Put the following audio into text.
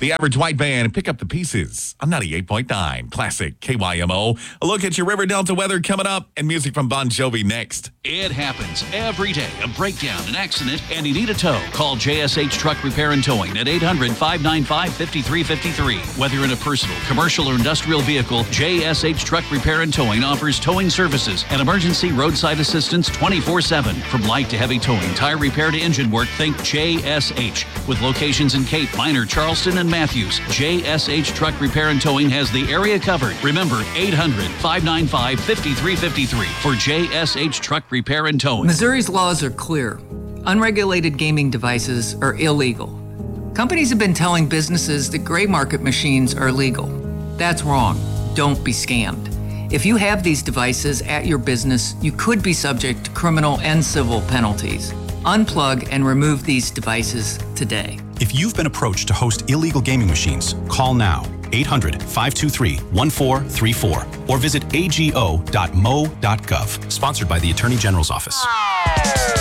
The Average White Band, pick up the pieces. I'm 98.9 Classic KYMO. A look at your River Delta weather coming up, and music from Bon Jovi next. It happens every day. A breakdown, an accident, and you need a tow. Call JSH Truck Repair and Towing at 800-595-5353. Whether in a personal, commercial, or industrial vehicle, JSH Truck Repair and Towing offers towing services and emergency roadside assistance 24/7. From light to heavy towing, tire repair to engine work, think JSH. With locations in Cape, Minor, Charleston, and Matthews, JSH Truck Repair and Towing has the area covered. Remember, 800-595-5353 for JSH Truck Repair and Towing. Missouri's laws are clear. Unregulated gaming devices are illegal. Companies have been telling businesses that gray market machines are legal. That's wrong. Don't be scammed. If you have these devices at your business, you could be subject to criminal and civil penalties. Unplug and remove these devices today. If you've been approached to host illegal gaming machines, call now 800-523-1434 or visit ago.mo.gov. Sponsored by the Attorney General's Office.